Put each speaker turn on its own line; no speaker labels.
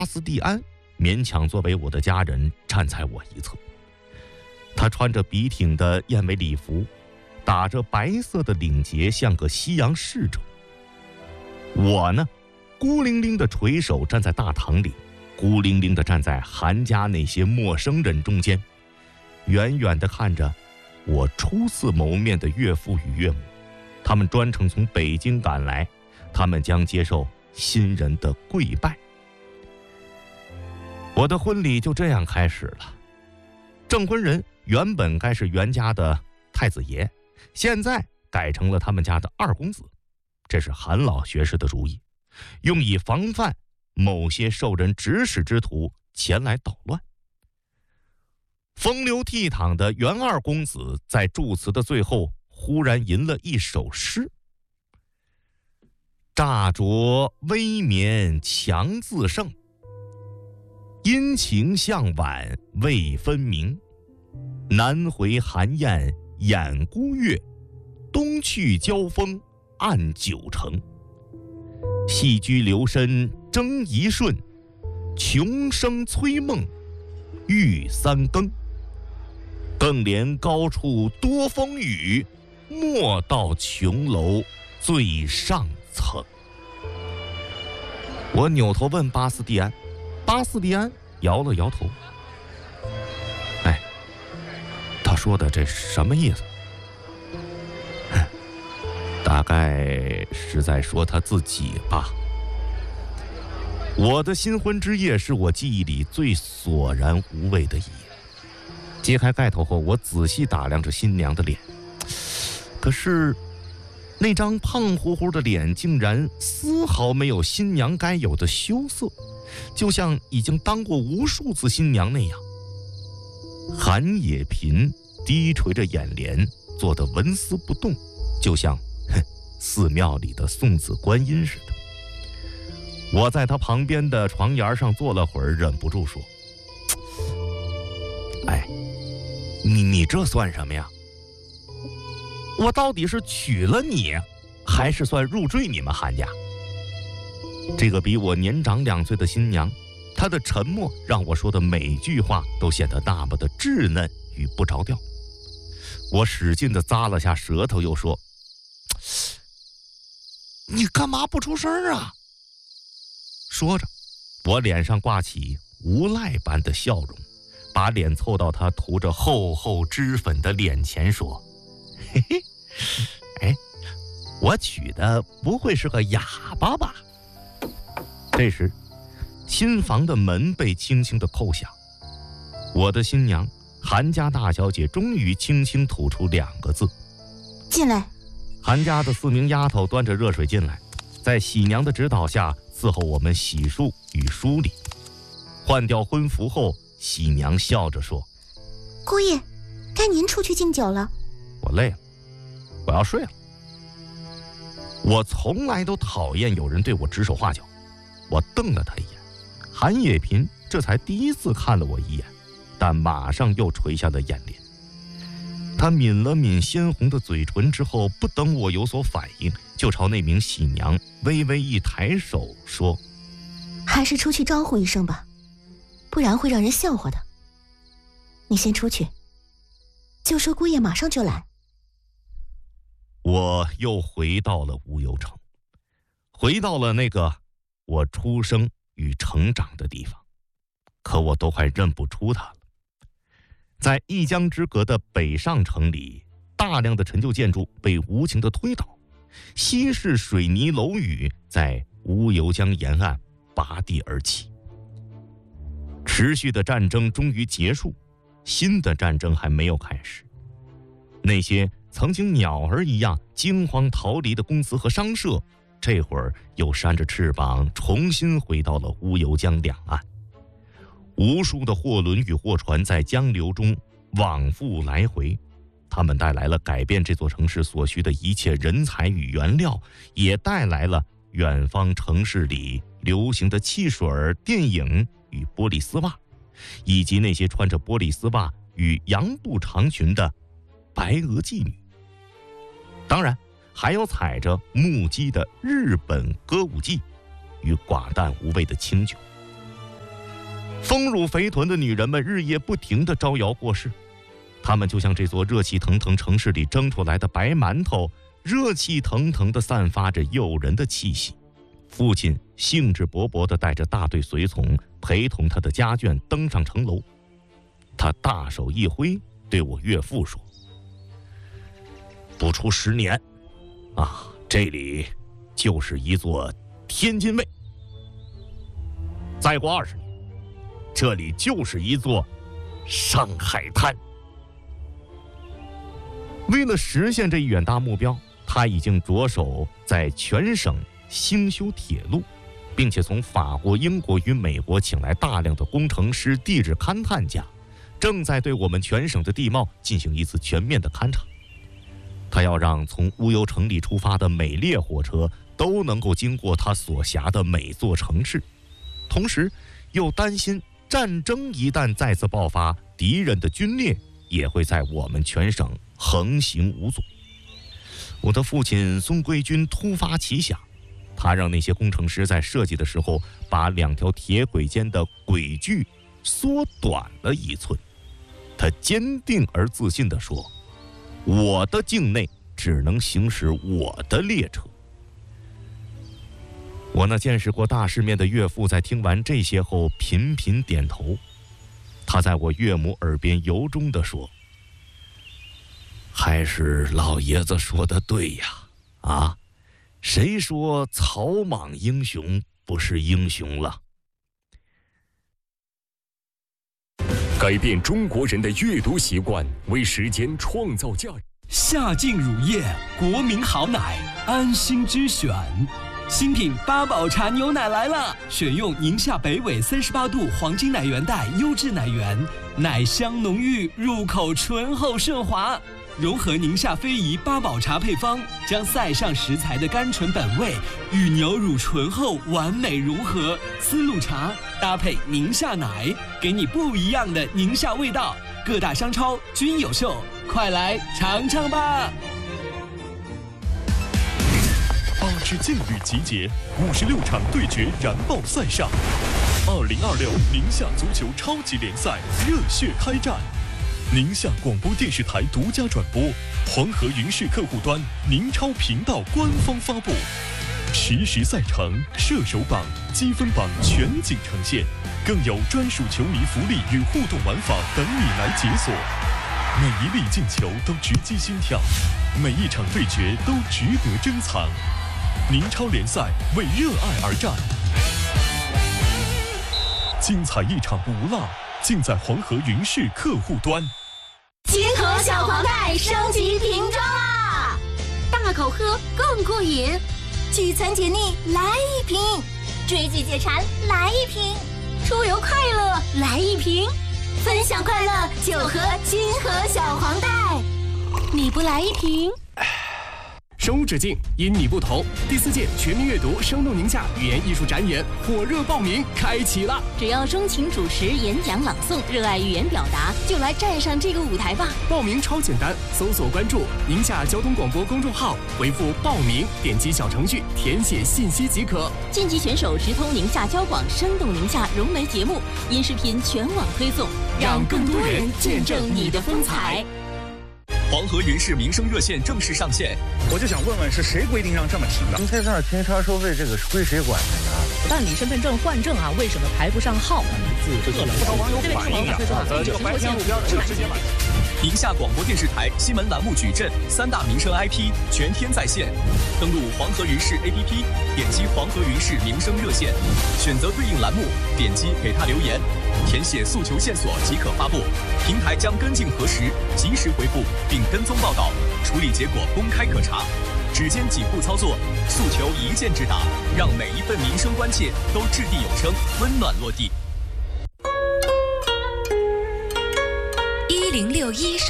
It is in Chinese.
斯蒂安勉强作为我的家人站在我一侧。他穿着笔挺的燕尾礼服，打着白色的领结，像个西洋侍者。我呢，孤零零的垂手站在大堂里，孤零零的站在韩家那些陌生人中间，远远的看着我初次谋面的岳父与岳母。他们专程从北京赶来，他们将接受新人的跪拜。我的婚礼就这样开始了。证婚人原本该是袁家的太子爷，现在改成了他们家的二公子。这是韩老学士的主意，用以防范某些受人指使之徒前来捣乱。风流倜傥的袁二公子在祝词的最后忽然吟了一首诗：乍着微绵强自胜，阴晴向晚未分明。南回寒雁掩孤月，东去交锋暗九成。戏居留深争一瞬，穷生催梦欲三更。更怜高处多风雨，莫到琼楼最上层。我扭头问巴斯蒂安，巴斯蒂安摇了摇头。他说的这什么意思？大概是在说他自己吧。我的新婚之夜是我记忆里最索然无味的一夜。揭开盖头后，我仔细打量着新娘的脸，可是那张胖乎乎的脸竟然丝毫没有新娘该有的羞涩，就像已经当过无数次新娘那样。韩野平低垂着眼帘，坐得纹丝不动，就像寺庙里的送子观音似的。我在他旁边的床沿上坐了会儿，忍不住说：你这算什么呀？我到底是娶了你，还是算入赘你们韩家？这个比我年长2岁的新娘，她的沉默让我说的每句话都显得那么的稚嫩与不着调。我使劲地咂了下舌头，又说：你干嘛不出声啊？说着，我脸上挂起无赖般的笑容，把脸凑到他涂着厚厚脂粉的脸前说：嘿嘿，我娶的不会是个哑巴吧？这时，新房的门被轻轻地扣响，我的新娘韩家大小姐终于轻轻吐出2个字：
进来。
韩家的4名丫头端着热水进来，在喜娘的指导下伺候我们洗漱与梳理。换掉婚服后，喜娘笑着说：
姑爷，该您出去敬酒了。
我累了，我要睡了。我从来都讨厌有人对我指手画脚。我瞪了他一眼，韩野平这才第一次看了我一眼，但马上又垂下了眼帘。他抿了抿鲜红的嘴唇之后，不等我有所反应，就朝那名喜娘微微一抬手说：
还是出去招呼一声吧，不然会让人笑话的。你先出去，就说姑爷马上就来。
我又回到了乌有城，回到了那个我出生与成长的地方，可我都快认不出它了。在一江之隔的北上城里，大量的陈旧建筑被无情的推倒，西式水泥楼宇在乌尤江沿岸拔地而起。持续的战争终于结束，新的战争还没有开始。那些曾经鸟儿一样惊慌逃离的公司和商社，这会儿又扇着翅膀重新回到了乌尤江两岸。无数的货轮与货船在江流中往复来回，他们带来了改变这座城市所需的一切人才与原料，也带来了远方城市里流行的汽水、电影与玻璃丝袜，以及那些穿着玻璃丝袜与洋布长裙的白俄妓女。当然，还有踩着木屐的日本歌舞伎与寡淡无味的清酒。 丰乳肥臀的女人们日夜不停地招摇过市，她们就像这座热气腾腾城市里蒸出来的白馒头，热气腾腾地散发着诱人的气息。父亲兴致勃勃地带着大队随从，陪同他的家眷登上城楼。他大手一挥，对我岳父说：“不出10年，这里就是一座天津卫；再过20年，这里就是一座上海滩。”为了实现这一远大目标，他已经着手在全省兴修铁路，并且从法国、英国与美国请来大量的工程师、地质勘探家，正在对我们全省的地貌进行一次全面的勘察。他要让从乌尤城里出发的每列火车都能够经过他所辖的每座城市，同时又担心战争一旦再次爆发，敌人的军列也会在我们全省横行无阻。我的父亲孙贵军突发奇想，他让那些工程师在设计的时候把2条铁轨间的轨距缩短了1寸。他坚定而自信地说：“我的境内只能行驶我的列车。”我那见识过大世面的岳父在听完这些后频频点头。他在我岳母耳边由衷地说：“还是老爷子说的对呀，谁说草莽英雄不是英雄了？”
改变中国人的阅读习惯，为时间创造价值。
夏净乳业，国民好奶，安心之选。新品八宝茶牛奶来了，选用宁夏北纬38度黄金奶源带优质奶源，奶香浓郁，入口醇厚顺滑。融合宁夏非遗八宝茶配方，将塞上食材的甘醇本味与牛乳醇厚完美融合，丝路茶搭配宁夏奶，给你不一样的宁夏味道。各大商超均有售，快来尝尝吧
！8支劲旅集结，56场对决燃爆赛上，2026宁夏足球超级联赛热血开战。宁夏广播电视台独家转播，黄河云视客户端宁超频道官方发布，实时赛程、射手榜、积分榜全景呈现，更有专属球迷福利与互动玩法等你来解锁。每一粒进球都直击心跳，每一场对决都值得珍藏。宁超联赛为热爱而战，精彩一场不落，尽在黄河云视客户端。
金河小黄袋升级瓶装啦！大口喝更过瘾，聚餐解腻来一瓶，追剧解馋来一瓶，出游快乐来一瓶，分享快乐就喝金河小黄袋。你不来一瓶？
生无止境，因你不同。第4届全民阅读生动宁夏语言艺术展演火热报名开启了！
只要钟情主持、演讲、朗诵，热爱语言表达，就来站上这个舞台吧！
报名超简单，搜索关注宁夏交通广播公众号，回复报名，点击小程序填写信息即可。
晋级选手直通宁夏交广生动宁夏融媒节目，音视频全网推送，让更多人见证你的风采。
黄河云视民生热线正式上线，
我就想问问，是谁规定让这么停的？
停车场停车收费这个是归谁管的呀？
办理身份证换证为什么排不上号？
不少网友反映这个白天路边是直接买。
宁夏广播电视台新闻栏目矩阵3大民生 IP 全天在线，登录黄河云视 APP， 点击黄河云视民生热线，选择对应栏目，点击给他留言，填写诉求线索即可发布，平台将跟进核实，及时回复并跟踪报道，处理结果公开可查。只见几步操作，诉求一键直达，让每一份民生关切都掷地有声，温暖落地。
1061